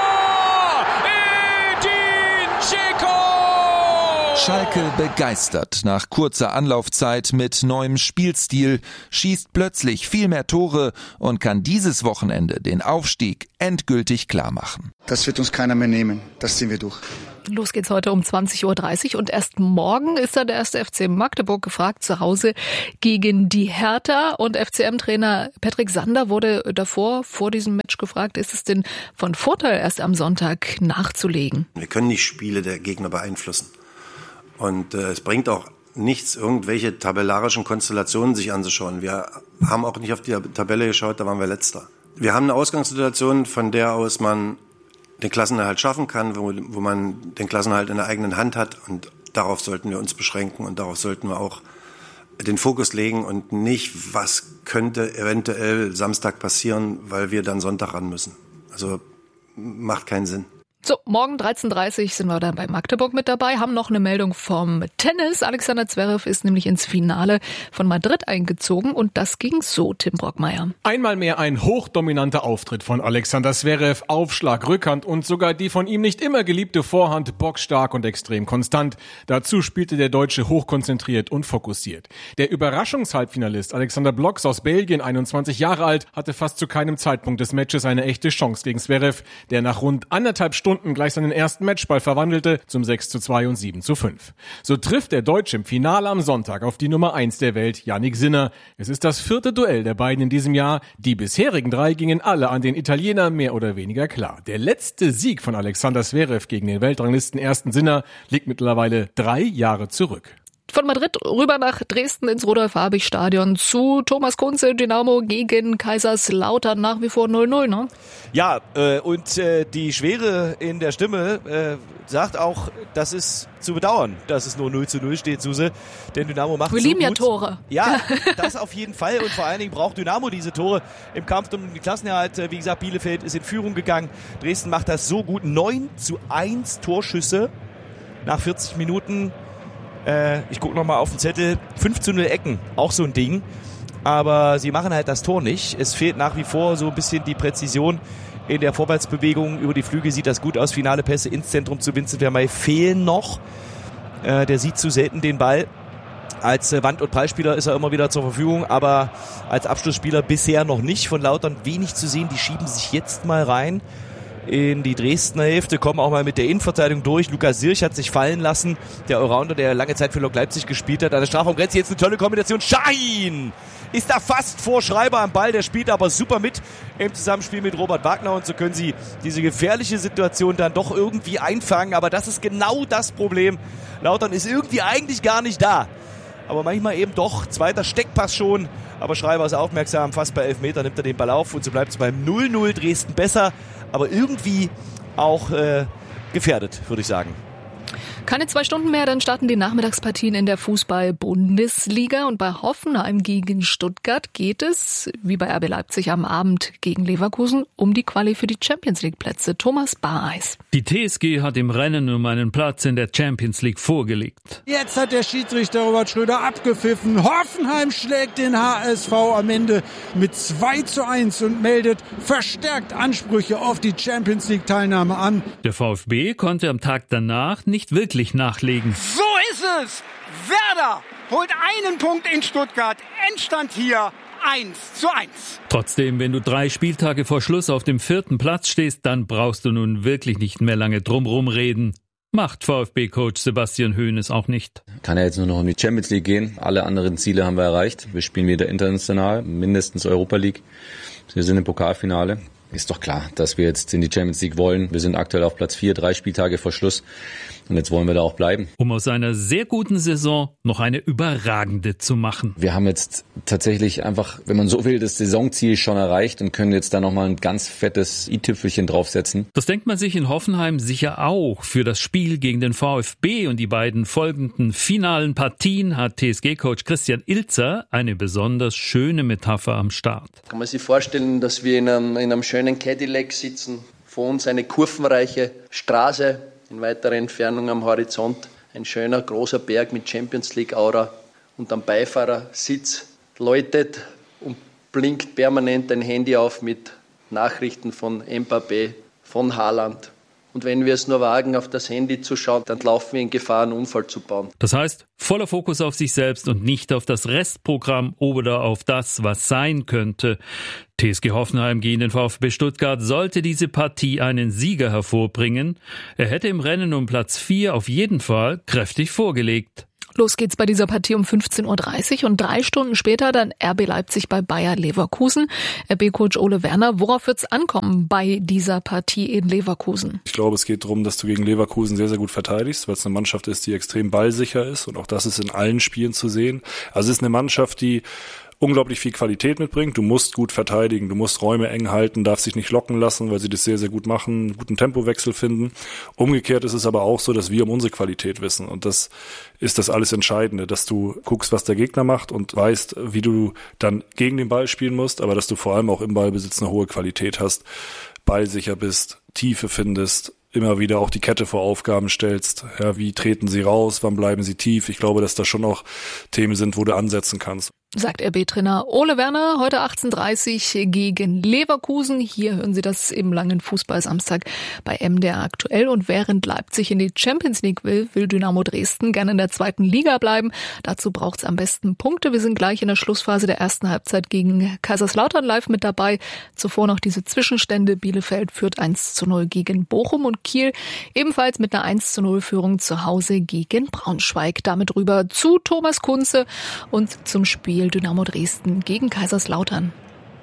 Edin Dzeko! Schalke begeistert nach kurzer Anlaufzeit mit neuem Spielstil, schießt plötzlich viel mehr Tore und kann dieses Wochenende den Aufstieg endgültig klarmachen. Das wird uns keiner mehr nehmen, das ziehen wir durch. Los geht's heute um zwanzig Uhr dreißig und erst morgen ist dann der erste F C Magdeburg gefragt, zu Hause gegen die Hertha. Und F C M-Trainer Patrick Sander wurde davor, vor diesem Match gefragt, ist es denn von Vorteil, erst am Sonntag nachzulegen? Wir können nicht Spiele der Gegner beeinflussen. Und äh, es bringt auch nichts, irgendwelche tabellarischen Konstellationen sich anzuschauen. Wir haben auch nicht auf die Tabelle geschaut, da waren wir Letzter. Wir haben eine Ausgangssituation, von der aus man den Klassenerhalt schaffen kann, wo, wo man den Klassenerhalt in der eigenen Hand hat. Und darauf sollten wir uns beschränken und darauf sollten wir auch den Fokus legen und nicht, was könnte eventuell Samstag passieren, weil wir dann Sonntag ran müssen. Also macht keinen Sinn. So, morgen dreizehn Uhr dreißig sind wir dann bei Magdeburg mit dabei, haben noch eine Meldung vom Tennis. Alexander Zverev ist nämlich ins Finale von Madrid eingezogen und das ging so, Tim Brockmeier. Einmal mehr ein hochdominanter Auftritt von Alexander Zverev, Aufschlag, Rückhand und sogar die von ihm nicht immer geliebte Vorhand bockstark und extrem konstant. Dazu spielte der Deutsche hochkonzentriert und fokussiert. Der Überraschungshalbfinalist Alexander Blocks aus Belgien, einundzwanzig Jahre alt, hatte fast zu keinem Zeitpunkt des Matches eine echte Chance gegen Zverev, der nach rund anderthalb Stunden gleich seinen ersten Matchball verwandelte zum sechs zu zwei und sieben zu fünf. So trifft der Deutsche im Finale am Sonntag auf die Nummer eins der Welt, Jannik Sinner. Es ist das vierte Duell der beiden in diesem Jahr. Die bisherigen drei gingen alle an den Italiener mehr oder weniger klar. Der letzte Sieg von Alexander Zverev gegen den Weltranglisten ersten Sinner liegt mittlerweile drei Jahre zurück. Von Madrid rüber nach Dresden ins Rudolf-Habich-Stadion zu Thomas Kunze, Dynamo gegen Kaiserslautern, nach wie vor null null, ne? Ja, äh, und äh, die Schwere in der Stimme äh, sagt auch, das ist zu bedauern, dass es nur null zu null steht, Suse. Denn Dynamo macht Wir so lieben gut. ja Tore. Ja, das auf jeden Fall. Und vor allen Dingen braucht Dynamo diese Tore im Kampf um den Klassenerhalt. Wie gesagt, Bielefeld ist in Führung gegangen. Dresden macht das so gut. neun zu eins Torschüsse nach vierzig Minuten. Äh, ich gucke nochmal auf den Zettel. fünf zu null Ecken, auch so ein Ding. Aber sie machen halt das Tor nicht. Es fehlt nach wie vor so ein bisschen die Präzision in der Vorwärtsbewegung. Über die Flügel sieht das gut aus. Finale Pässe ins Zentrum zu Vincent Vermey fehlen noch. Äh, der sieht zu selten den Ball. Als äh, Wand- und Prallspieler ist er immer wieder zur Verfügung, aber als Abschlussspieler bisher noch nicht. Von Lautern wenig zu sehen. Die schieben sich jetzt mal rein in die Dresdner Hälfte, kommen auch mal mit der Innenverteidigung durch. Lukas Sirch hat sich fallen lassen. Der Allrounder, der lange Zeit für Lok Leipzig gespielt hat. An der Strafraumgrenze jetzt eine tolle Kombination. Schein! Ist da fast vor Schreiber am Ball. Der spielt aber super mit im Zusammenspiel mit Robert Wagner. Und so können sie diese gefährliche Situation dann doch irgendwie einfangen. Aber das ist genau das Problem. Lautern ist irgendwie eigentlich gar nicht da. Aber manchmal eben doch. Zweiter Steckpass schon. Aber Schreiber ist aufmerksam. Fast bei elf Meter nimmt er den Ball auf. Und so bleibt es beim null null. Dresden besser. Aber irgendwie auch äh, gefährdet, würde ich sagen. Keine zwei Stunden mehr, dann starten die Nachmittagspartien in der Fußball-Bundesliga. Und bei Hoffenheim gegen Stuttgart geht es, wie bei R B Leipzig am Abend gegen Leverkusen, um die Quali für die Champions-League-Plätze. Thomas Bareis. Die T S G hat im Rennen um einen Platz in der Champions League vorgelegt. Jetzt hat der Schiedsrichter Robert Schröder abgepfiffen. Hoffenheim schlägt den H S V am Ende mit zwei zu eins und meldet verstärkt Ansprüche auf die Champions-League-Teilnahme an. Der VfB konnte am Tag danach nicht wirklich nachlegen. So ist es! Werder holt einen Punkt in Stuttgart. Endstand hier eins zu eins. Trotzdem, wenn du drei Spieltage vor Schluss auf dem vierten Platz stehst, dann brauchst du nun wirklich nicht mehr lange drumrum reden. Macht VfB-Coach Sebastian Hoeneß auch nicht. Kann ja jetzt nur noch um die Champions League gehen. Alle anderen Ziele haben wir erreicht. Wir spielen wieder international, mindestens Europa League. Wir sind im Pokalfinale. Ist doch klar, dass wir jetzt in die Champions League wollen. Wir sind aktuell auf Platz vier, drei Spieltage vor Schluss. Und jetzt wollen wir da auch bleiben. Um aus einer sehr guten Saison noch eine überragende zu machen. Wir haben jetzt tatsächlich einfach, wenn man so will, das Saisonziel schon erreicht und können jetzt da nochmal ein ganz fettes i-Tüpfelchen draufsetzen. Das denkt man sich in Hoffenheim sicher auch. Für das Spiel gegen den VfB und die beiden folgenden finalen Partien hat T S G-Coach Christian Ilzer eine besonders schöne Metapher am Start. Kann man sich vorstellen, dass wir in einem, in einem schönen Cadillac sitzen, vor uns eine kurvenreiche Straße, in weiterer Entfernung am Horizont ein schöner großer Berg mit Champions League Aura und am Beifahrersitz läutet und blinkt permanent ein Handy auf mit Nachrichten von Mbappé, von Haaland. Und wenn wir es nur wagen, auf das Handy zu schauen, dann laufen wir in Gefahr, einen Unfall zu bauen. Das heißt, voller Fokus auf sich selbst und nicht auf das Restprogramm oder auf das, was sein könnte. T S G Hoffenheim gegen den VfB Stuttgart sollte diese Partie einen Sieger hervorbringen. Er hätte im Rennen um Platz vier auf jeden Fall kräftig vorgelegt. Los geht's bei dieser Partie um fünfzehn Uhr dreißig und drei Stunden später dann R B Leipzig bei Bayer Leverkusen. R B-Coach Ole Werner, worauf wird's ankommen bei dieser Partie in Leverkusen? Ich glaube, es geht darum, dass du gegen Leverkusen sehr, sehr gut verteidigst, weil es eine Mannschaft ist, die extrem ballsicher ist und auch das ist in allen Spielen zu sehen. Also es ist eine Mannschaft, die unglaublich viel Qualität mitbringt. Du musst gut verteidigen, du musst Räume eng halten, darfst dich nicht locken lassen, weil sie das sehr, sehr gut machen, einen guten Tempowechsel finden. Umgekehrt ist es aber auch so, dass wir um unsere Qualität wissen und das ist das alles Entscheidende, dass du guckst, was der Gegner macht und weißt, wie du dann gegen den Ball spielen musst, aber dass du vor allem auch im Ballbesitz eine hohe Qualität hast, ballsicher bist, Tiefe findest, immer wieder auch die Kette vor Aufgaben stellst. Ja, wie treten sie raus, wann bleiben sie tief? Ich glaube, dass das schon auch Themen sind, wo du ansetzen kannst. Sagt R B-Trainer Ole Werner heute achtzehn Uhr dreißig gegen Leverkusen. Hier hören Sie das im langen Fußball-Samstag bei M D R aktuell. Und während Leipzig in die Champions League will, will Dynamo Dresden gerne in der zweiten Liga bleiben. Dazu braucht es am besten Punkte. Wir sind gleich in der Schlussphase der ersten Halbzeit gegen Kaiserslautern live mit dabei. Zuvor noch diese Zwischenstände. Bielefeld führt eins zu null gegen Bochum und Kiel ebenfalls mit einer eins zu null Führung zu Hause gegen Braunschweig. Damit rüber zu Thomas Kunze und zum Spiel Dynamo Dresden gegen Kaiserslautern.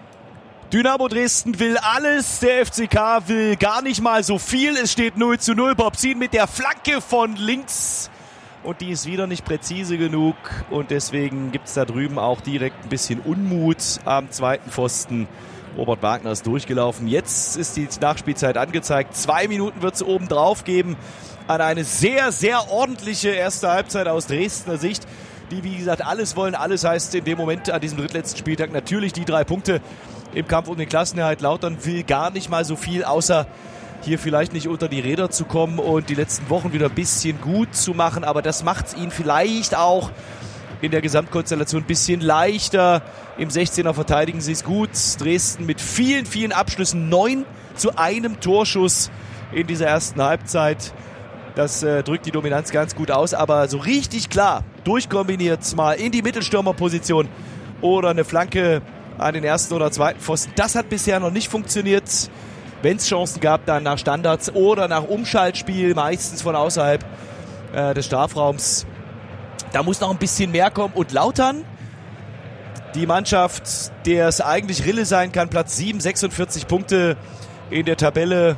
Dynamo Dresden will alles, der F C K will gar nicht mal so viel. Es steht null zu null. Bob Zien mit der Flanke von links und die ist wieder nicht präzise genug und deswegen gibt es da drüben auch direkt ein bisschen Unmut am zweiten Pfosten. Robert Wagner ist durchgelaufen. Jetzt ist die Nachspielzeit angezeigt. Zwei Minuten wird es oben drauf geben an eine sehr, sehr ordentliche erste Halbzeit aus Dresdner Sicht, die, wie gesagt, alles wollen. Alles heißt in dem Moment an diesem drittletzten Spieltag natürlich die drei Punkte im Kampf um den Klassenerhalt. Lautern will gar nicht mal so viel, außer hier vielleicht nicht unter die Räder zu kommen und die letzten Wochen wieder ein bisschen gut zu machen. Aber das macht es ihnen vielleicht auch in der Gesamtkonstellation ein bisschen leichter. Im sechzehner verteidigen sie es gut. Dresden mit vielen, vielen Abschlüssen. neun zu einem Torschuss in dieser ersten Halbzeit. Das äh, drückt die Dominanz ganz gut aus. Aber so richtig klar durchkombiniert mal in die Mittelstürmerposition oder eine Flanke an den ersten oder zweiten Pfosten. Das hat bisher noch nicht funktioniert. Wenn es Chancen gab, dann nach Standards oder nach Umschaltspiel, meistens von außerhalb äh, des Strafraums. Da muss noch ein bisschen mehr kommen. Und Lautern, die Mannschaft, der es eigentlich Rille sein kann, Platz sieben, sechsundvierzig Punkte in der Tabelle.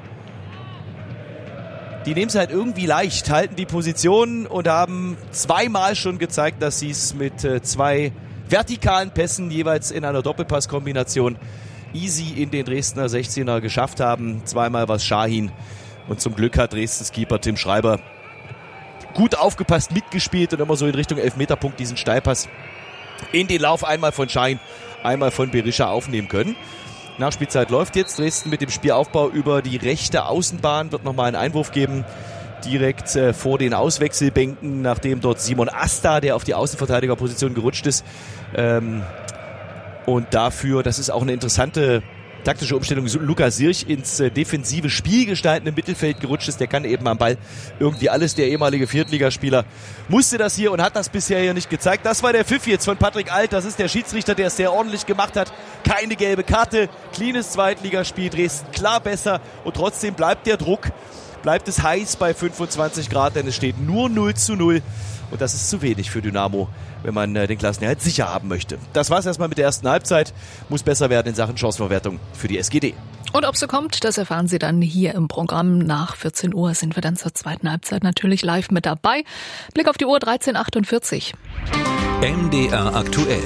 Die nehmen es halt irgendwie leicht, halten die Position und haben zweimal schon gezeigt, dass sie es mit äh, zwei vertikalen Pässen jeweils in einer Doppelpasskombination easy in den Dresdner sechzehner geschafft haben. Zweimal war es Şahin und zum Glück hat Dresdens Keeper Tim Schreiber gut aufgepasst, mitgespielt und immer so in Richtung Elfmeterpunkt diesen Steilpass in den Lauf einmal von Şahin, einmal von Berisha aufnehmen können. Nachspielzeit läuft jetzt. Dresden mit dem Spielaufbau über die rechte Außenbahn wird nochmal einen Einwurf geben. Direkt äh, vor den Auswechselbänken, nachdem dort Simon Asta, der auf die Außenverteidigerposition gerutscht ist. Ähm, und dafür, das ist auch eine interessante taktische Umstellung, Lukas Sirch ins äh, defensive Spiel gestaltende Mittelfeld gerutscht ist. Der kann eben am Ball irgendwie alles. Der ehemalige Viertligaspieler musste das hier und hat das bisher hier nicht gezeigt. Das war der Pfiff jetzt von Patrick Alt. Das ist der Schiedsrichter, der es sehr ordentlich gemacht hat. Keine gelbe Karte. Cleanes Zweitligaspiel. Dresden klar besser. Und trotzdem bleibt der Druck, bleibt es heiß bei fünfundzwanzig Grad, denn es steht nur null zu null. Und das ist zu wenig für Dynamo, wenn man äh, den Klassenerhalt sicher haben möchte. Das war's erstmal mit der ersten Halbzeit. Muss besser werden in Sachen Chancenverwertung für die S G D. Und ob so kommt, das erfahren Sie dann hier im Programm. Nach vierzehn Uhr sind wir dann zur zweiten Halbzeit natürlich live mit dabei. Blick auf die Uhr, dreizehn Uhr achtundvierzig. M D R aktuell.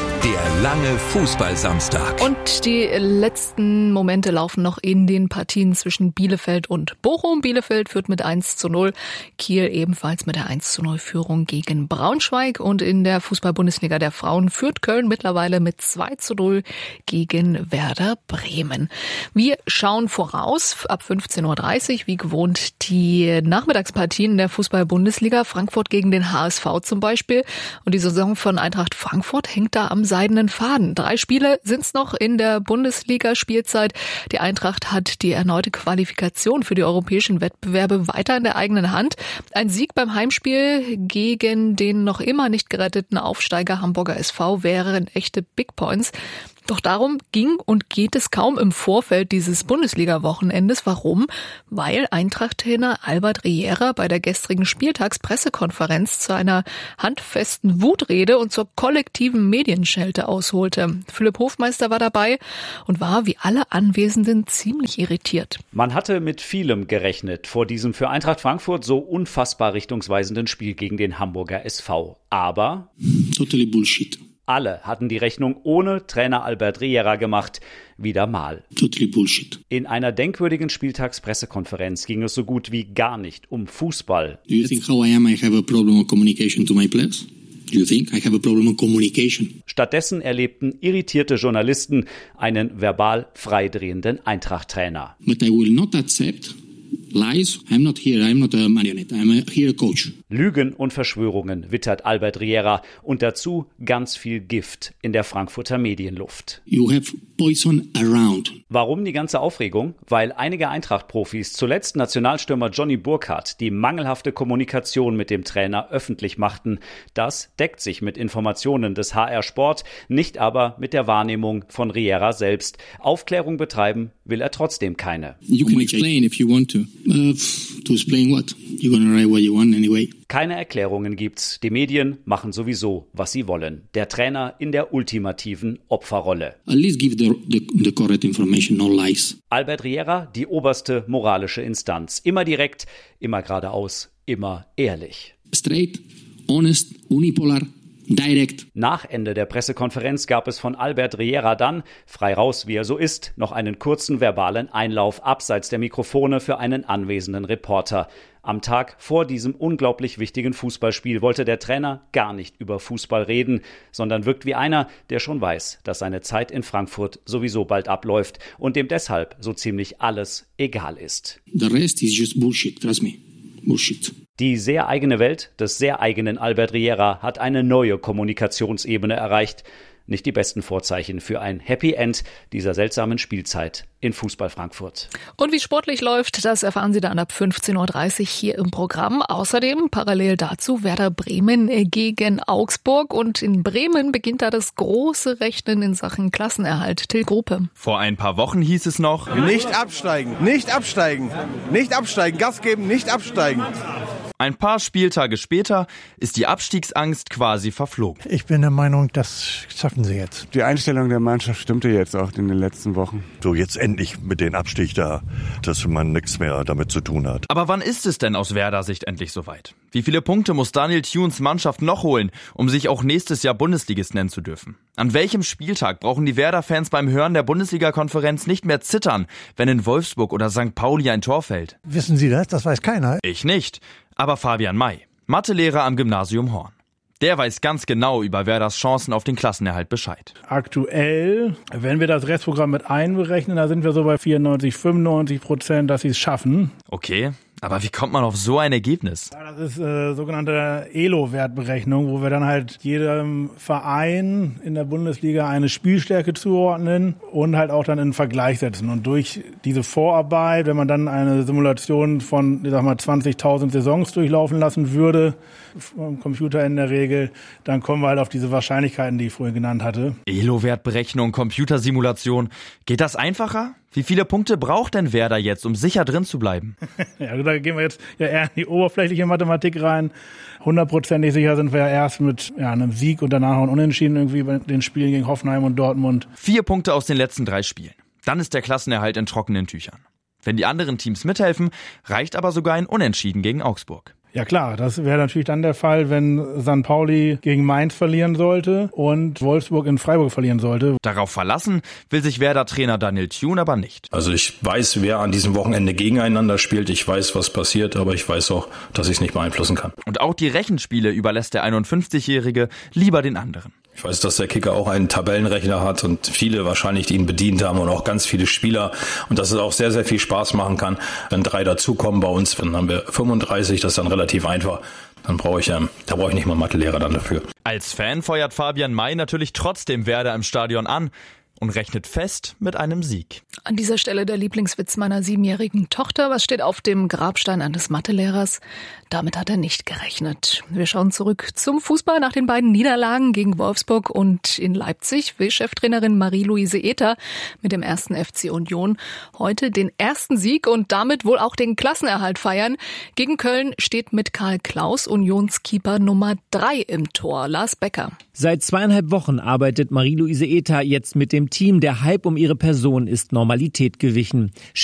Der lange Fußballsamstag. Und die letzten Momente laufen noch in den Partien zwischen Bielefeld und Bochum. Bielefeld führt mit eins zu null. Kiel ebenfalls mit der eins zu null Führung gegen Braunschweig. Und in der Fußball-Bundesliga der Frauen führt Köln mittlerweile mit zwei zu null gegen Werder Bremen. Wir schauen voraus ab fünfzehn Uhr dreißig, wie gewohnt, die Nachmittagspartien der Fußball-Bundesliga. Frankfurt gegen den H S V zum Beispiel. Und die Saison von Eintracht Frankfurt hängt da am seidenen Faden. Drei Spiele sind's noch in der Bundesliga-Spielzeit. Die Eintracht hat die erneute Qualifikation für die europäischen Wettbewerbe weiter in der eigenen Hand. Ein Sieg beim Heimspiel gegen den noch immer nicht geretteten Aufsteiger Hamburger S V wären echte Big Points. Doch darum ging und geht es kaum im Vorfeld dieses Bundesliga-Wochenendes. Warum? Weil Eintracht-Trainer Albert Riera bei der gestrigen Spieltagspressekonferenz zu einer handfesten Wutrede und zur kollektiven Medienschelte ausholte. Philipp Hofmeister war dabei und war wie alle Anwesenden ziemlich irritiert. Man hatte mit vielem gerechnet vor diesem für Eintracht Frankfurt so unfassbar richtungsweisenden Spiel gegen den Hamburger S V. Aber totally Bullshit. Alle hatten die Rechnung ohne Trainer Albert Riera gemacht. Wieder mal. Totally Bullshit. In einer denkwürdigen Spieltagspressekonferenz ging es so gut wie gar nicht um Fußball. Do you think how I am I have a problem of communication to my players? Do you think I have a problem of communication? Stattdessen erlebten irritierte Journalisten einen verbal freidrehenden Eintracht-Trainer. But I will not accept lies. I'm not here. I'm not a marionette. I'm a, here a coach. Lügen und Verschwörungen wittert Albert Riera und dazu ganz viel Gift in der Frankfurter Medienluft. You have poison around. Warum die ganze Aufregung? Weil einige Eintracht-Profis, zuletzt Nationalstürmer Johnny Burkhardt, die mangelhafte Kommunikation mit dem Trainer öffentlich machten. Das deckt sich mit Informationen des H R Sport, nicht aber mit der Wahrnehmung von Riera selbst. Aufklärung betreiben will er trotzdem keine. You can explain if you want to. Uh, to explain what? You're gonna write what you want anyway. Keine Erklärungen gibt's. Die Medien machen sowieso, was sie wollen. Der Trainer in der ultimativen Opferrolle. At least give the, the, the correct information, no lies. Albert Riera, die oberste moralische Instanz. Immer direkt, immer geradeaus, immer ehrlich. Straight, honest, unipolar, direct. Nach Ende der Pressekonferenz gab es von Albert Riera dann, frei raus wie er so ist, noch einen kurzen verbalen Einlauf abseits der Mikrofone für einen anwesenden Reporter. Am Tag vor diesem unglaublich wichtigen Fußballspiel wollte der Trainer gar nicht über Fußball reden, sondern wirkt wie einer, der schon weiß, dass seine Zeit in Frankfurt sowieso bald abläuft und dem deshalb so ziemlich alles egal ist. The rest is just bullshit, trust me. Bullshit. Die sehr eigene Welt des sehr eigenen Albert Riera hat eine neue Kommunikationsebene erreicht. Nicht die besten Vorzeichen für ein Happy End dieser seltsamen Spielzeit in Fußball Frankfurt. Und wie sportlich läuft, das erfahren Sie dann ab fünfzehn Uhr dreißig hier im Programm. Außerdem parallel dazu Werder Bremen gegen Augsburg. Und in Bremen beginnt da das große Rechnen in Sachen Klassenerhalt. Till Gruppe. Vor ein paar Wochen hieß es noch: Nicht absteigen, nicht absteigen, nicht absteigen, Gas geben, nicht absteigen. Ein paar Spieltage später ist die Abstiegsangst quasi verflogen. Ich bin der Meinung, das schaffen sie jetzt. Die Einstellung der Mannschaft stimmte jetzt auch in den letzten Wochen. So, jetzt endlich mit dem Abstieg da, dass man nichts mehr damit zu tun hat. Aber wann ist es denn aus Werder Sicht endlich soweit? Wie viele Punkte muss Daniel Thunes Mannschaft noch holen, um sich auch nächstes Jahr Bundesligist nennen zu dürfen? An welchem Spieltag brauchen die Werder-Fans beim Hören der Bundesliga-Konferenz nicht mehr zittern, wenn in Wolfsburg oder Sankt Pauli ein Tor fällt? Wissen Sie das? Das weiß keiner. Ich nicht. Aber Fabian May, Mathelehrer am Gymnasium Horn. Der weiß ganz genau über Werders Chancen auf den Klassenerhalt Bescheid. Aktuell, wenn wir das Restprogramm mit einberechnen, da sind wir so bei vierundneunzig, fünfundneunzig Prozent, dass sie es schaffen. Okay, aber wie kommt man auf so ein Ergebnis? Ja, das ist äh, sogenannte E L O-Wertberechnung, wo wir dann halt jedem Verein in der Bundesliga eine Spielstärke zuordnen und halt auch dann in einen Vergleich setzen. Und durch diese Vorarbeit, wenn man dann eine Simulation von, ich sag mal, zwanzigtausend Saisons durchlaufen lassen würde, vom Computer in der Regel, dann kommen wir halt auf diese Wahrscheinlichkeiten, die ich vorhin genannt hatte. E L O-Wertberechnung, Computersimulation. Geht das einfacher? Wie viele Punkte braucht denn Werder jetzt, um sicher drin zu bleiben? Ja, da gehen wir jetzt ja eher in die oberflächliche Mathematik rein. Hundertprozentig sicher sind wir ja erst mit ja, einem Sieg und danach ein Unentschieden irgendwie bei den Spielen gegen Hoffenheim und Dortmund. Vier Punkte aus den letzten drei Spielen. Dann ist der Klassenerhalt in trockenen Tüchern. Wenn die anderen Teams mithelfen, reicht aber sogar ein Unentschieden gegen Augsburg. Ja klar, das wäre natürlich dann der Fall, wenn Sankt Pauli gegen Mainz verlieren sollte und Wolfsburg in Freiburg verlieren sollte. Darauf verlassen will sich Werder-Trainer Daniel Thune aber nicht. Also ich weiß, wer an diesem Wochenende gegeneinander spielt. Ich weiß, was passiert, aber ich weiß auch, dass ich es nicht beeinflussen kann. Und auch die Rechenspiele überlässt der einundfünfzigjährige lieber den anderen. Ich weiß, dass der Kicker auch einen Tabellenrechner hat und viele wahrscheinlich, die ihn bedient haben und auch ganz viele Spieler. Und dass es auch sehr, sehr viel Spaß machen kann, wenn drei dazukommen bei uns. Dann haben wir fünfunddreißig, das ist dann relativ einfach. Dann brauche ich, ähm, da brauche ich nicht mal Mathelehrer dann dafür. Als Fan feuert Fabian May natürlich trotzdem Werder im Stadion an und rechnet fest mit einem Sieg. An dieser Stelle der Lieblingswitz meiner siebenjährigen Tochter. Was steht auf dem Grabstein eines Mathelehrers? Damit hat er nicht gerechnet. Wir schauen zurück zum Fußball nach den beiden Niederlagen gegen Wolfsburg und in Leipzig will Cheftrainerin Marie-Louise Ether mit dem ersten F C Union heute den ersten Sieg und damit wohl auch den Klassenerhalt feiern. Gegen Köln steht mit Karl Klaus Unionskeeper Nummer drei im Tor, Lars Becker. Seit zweieinhalb Wochen arbeitet Marie-Louise Ether jetzt mit dem Team. Der Hype um ihre Person ist Normalität gewichen.